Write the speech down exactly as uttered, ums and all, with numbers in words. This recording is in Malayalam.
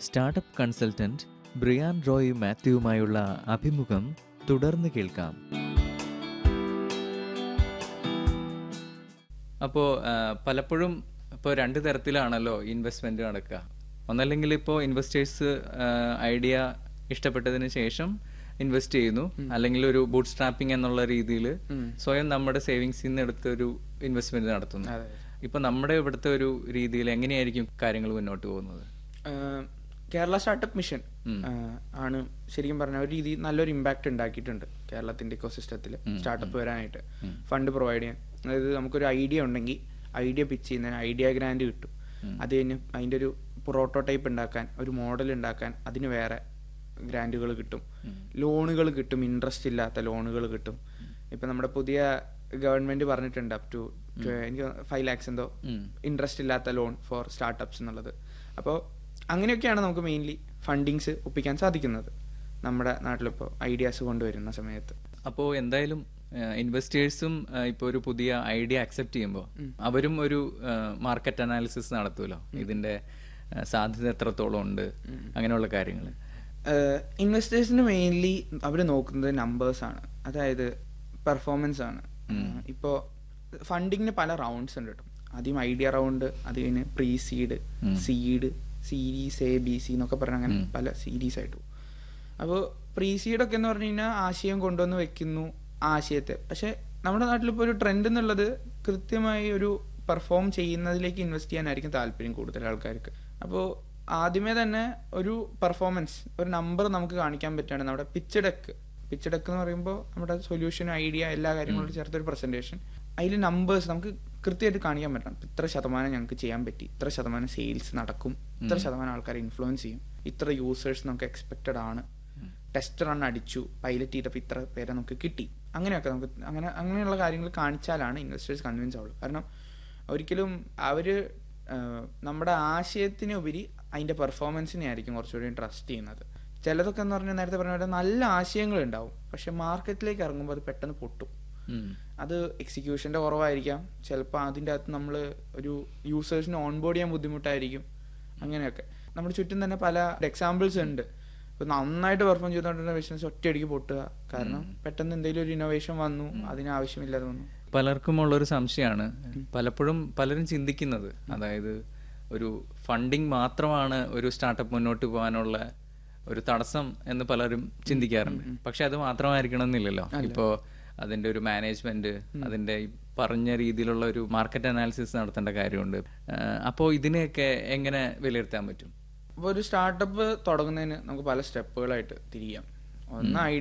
സ്റ്റാർട്ടപ്പ് കൺസൾട്ടന്റ് ബ്രിയാൻ റോയ് മാത്യുവുമായുള്ള അഭിമുഖം തുടർന്ന് കേൾക്കാം. അപ്പോൾ പലപ്പോഴും ഇപ്പോൾ രണ്ട് തരത്തിലാണല്ലോ ഇൻവെസ്റ്റ്മെൻറ്റ് നടക്കുക. ഒന്നല്ലെങ്കിൽ ഇപ്പോൾ ഇൻവെസ്റ്റേഴ്സ് ഐഡിയ ഇഷ്ടപ്പെട്ടതിന് ശേഷം ഇൻവെസ്റ്റ് ചെയ്യുന്നു, അല്ലെങ്കിൽ ഒരു ബൂട്ട് സ്ട്രാപ്പിംഗ് എന്നുള്ള രീതിയിൽ സ്വയം നമ്മുടെ സേവിങ്സിൽ നിന്ന് എടുത്ത് ഒരു ഇൻവെസ്റ്റ്മെന്റ് നടത്തുന്നു. ഇപ്പൊ നമ്മുടെ ഇവിടുത്തെ ഒരു രീതിയിൽ എങ്ങനെയായിരിക്കും കാര്യങ്ങൾ മുന്നോട്ട് പോകുന്നത്? കേരള സ്റ്റാർട്ടപ്പ് മിഷൻ ആണ് ശരിക്കും പറഞ്ഞ ഒരു രീതി നല്ലൊരു ഇമ്പാക്ട് ഉണ്ടാക്കിയിട്ടുണ്ട് കേരളത്തിന്റെ ഇക്കോസിസ്റ്റത്തിൽ സ്റ്റാർട്ടപ്പ് വരാനായിട്ട്. ഫണ്ട് പ്രൊവൈഡ് ചെയ്യാൻ, അതായത് നമുക്കൊരു ഐഡിയ ഉണ്ടെങ്കിൽ ഐഡിയ പിച്ച് ചെയ്യുന്നതിന് ഐഡിയ ഗ്രാൻഡ് കിട്ടും. അത് കഴിഞ്ഞ് അതിൻ്റെ ഒരു പ്രോട്ടോടൈപ്പ് ഉണ്ടാക്കാൻ, ഒരു മോഡൽ ഉണ്ടാക്കാൻ അതിന് വേറെ ഗ്രാൻഡുകൾ കിട്ടും. ലോണുകൾ കിട്ടും, ഇൻട്രസ്റ്റ് ഇല്ലാത്ത ലോണുകൾ കിട്ടും. ഇപ്പം നമ്മുടെ പുതിയ ഗവൺമെന്റ് പറഞ്ഞിട്ടുണ്ട് അപ് ടു എനിക്ക് ഫൈവ് ലാക്സ് എന്തോ ഇൻട്രസ്റ്റ് ഇല്ലാത്ത ലോൺ ഫോർ സ്റ്റാർട്ടപ്സ് എന്നുള്ളത്. അപ്പോൾ അങ്ങനെയൊക്കെയാണ് നമുക്ക് മെയിൻലി ഫണ്ടിങ്സ് ഒപ്പിക്കാൻ സാധിക്കുന്നത് നമ്മുടെ നാട്ടിലിപ്പോൾ ഐഡിയാസ് കൊണ്ടുവരുന്ന സമയത്ത്. അപ്പോൾ എന്തായാലും ഇൻവെസ്റ്റേഴ്സും ഇപ്പോൾ ഒരു പുതിയ ഐഡിയ അക്സെപ്റ്റ് ചെയ്യുമ്പോൾ അവരും ഒരു മാർക്കറ്റ് അനാലിസിസ് നടത്തുമല്ലോ, ഇതിന്റെ സാധ്യത എത്രത്തോളം ഉണ്ട്, അങ്ങനെയുള്ള കാര്യങ്ങൾ. ഇൻവെസ്റ്റേഴ്സിന് മെയിൻലി അവർ നോക്കുന്നത് നമ്പേഴ്സാണ്, അതായത് പെർഫോമൻസ് ആണ്. ഇപ്പോൾ ഫണ്ടിങ്ങിന് പല റൗണ്ട്സ് ഉണ്ട് കേട്ടോ. ആദ്യം ഐഡിയ റൗണ്ട്, അത് കഴിഞ്ഞ് pre seed, seed, series A B C എന്നൊക്കെ പറഞ്ഞാൽ അങ്ങനെ പല സീരീസ് ആയിട്ട് പോകും. അപ്പോൾ പ്രീ സീഡൊക്കെ എന്ന് പറഞ്ഞു കഴിഞ്ഞാൽ ആശയം കൊണ്ടുവന്ന് വെക്കുന്നു ആശയത്തെ. പക്ഷെ നമ്മുടെ നാട്ടിലിപ്പോൾ ഒരു ട്രെൻഡ് എന്നുള്ളത് കൃത്യമായി ഒരു പെർഫോം ചെയ്യുന്നതിലേക്ക് ഇൻവെസ്റ്റ് ചെയ്യാനായിരിക്കും താല്പര്യം കൂടുതൽ ആൾക്കാർക്ക്. അപ്പോൾ ആദ്യമേ തന്നെ ഒരു പെർഫോമൻസ്, ഒരു നമ്പർ നമുക്ക് കാണിക്കാൻ പറ്റുകയാണ്. നമ്മുടെ പിച്ച് ഡെക്ക് പിച്ച് ഡെക്ക് എന്ന് പറയുമ്പോൾ നമ്മുടെ സൊല്യൂഷൻ, ഐഡിയ, എല്ലാ കാര്യങ്ങളും ചേർത്തൊരു പ്രസന്റേഷൻ. അതിൽ നമ്പേഴ്സ് നമുക്ക് കൃത്യമായിട്ട് കാണിക്കാൻ പറ്റണം. ഇത്ര ശതമാനം ഞങ്ങൾക്ക് ചെയ്യാൻ പറ്റി, ഇത്ര ശതമാനം സെയിൽസ് നടക്കും, ഇത്ര ശതമാനം ആൾക്കാരെ ഇൻഫ്ലുവൻസ് ചെയ്യും, ഇത്ര യൂസേഴ്സ് നമുക്ക് എക്സ്പെക്റ്റഡ് ആണ്, ടെസ്റ്റ് റൺ അടിച്ചു, പൈലറ്റ് ചെയ്തപ്പോൾ ഇത്ര പേരെ നമുക്ക് കിട്ടി. അങ്ങനെയൊക്കെ നമുക്ക് അങ്ങനെ അങ്ങനെയുള്ള കാര്യങ്ങൾ കാണിച്ചാലാണ് ഇൻവെസ്റ്റേഴ്സ് കൺവിൻസ് ആവുള്ളൂ. കാരണം ഒരിക്കലും അവർ നമ്മുടെ ആശയത്തിന് ഉപരി അതിൻ്റെ പെർഫോമൻസിനെ ആയിരിക്കും കുറച്ചുകൂടി ട്രസ്റ്റ് ചെയ്യുന്നത്. ചിലതൊക്കെ എന്ന് പറഞ്ഞാൽ നേരത്തെ പറഞ്ഞ പോലെ നല്ല ആശയങ്ങൾ ഉണ്ടാവും, പക്ഷെ മാർക്കറ്റിലേക്ക് ഇറങ്ങുമ്പോൾ അത് പെട്ടെന്ന് പൊട്ടും. അത് എക്സിക്യൂഷൻ്റെ കുറവായിരിക്കാം, ചിലപ്പോൾ അതിൻ്റെ അകത്ത് നമ്മൾ ഒരു യൂസേഴ്സിന് ഓൺബോർഡ് ചെയ്യാൻ ബുദ്ധിമുട്ടായിരിക്കും. അങ്ങനെയൊക്കെ നമ്മുടെ ചുറ്റും തന്നെ പല എക്സാമ്പിൾസ് ഉണ്ട്. ഇപ്പം നന്നായിട്ട് പെർഫോം ചെയ്തുകൊണ്ടിരുന്ന ബിസിനസ് ഒറ്റയടിക്ക് പൊട്ടുക, കാരണം പെട്ടെന്ന് എന്തെങ്കിലും ഒരു ഇന്നോവേഷൻ വന്നു, അതിനാവശ്യമില്ലാതെ വന്നു. പലർക്കും ഉള്ളൊരു സംശയമാണ്, പലപ്പോഴും പലരും ചിന്തിക്കുന്നത്, അതായത് ഒരു ഫണ്ടിങ് മാത്രമാണ് ഒരു സ്റ്റാർട്ടപ്പ് മുന്നോട്ട് പോകാനുള്ള ഒരു തടസ്സം എന്ന് പലരും ചിന്തിക്കാറുണ്ട്. പക്ഷെ അത് മാത്രമായിരിക്കണം എന്നില്ലല്ലോ. ഇപ്പോൾ അതിന്റെ ഒരു മാനേജ്മെന്റ്, അതിന്റെ പറഞ്ഞ രീതിയിലുള്ള ഒരു മാർക്കറ്റ് അനാലിസിസ് നടത്തേണ്ട കാര്യമുണ്ട്. അപ്പോൾ ഇതിനെയൊക്കെ എങ്ങനെ വിലയിരുത്താൻ പറ്റും? അപ്പോൾ ഒരു സ്റ്റാർട്ടപ്പ് തുടങ്ങുന്നതിന് നമുക്ക് പല സ്റ്റെപ്പുകളായിട്ട് തിരിയാം. ഒന്ന്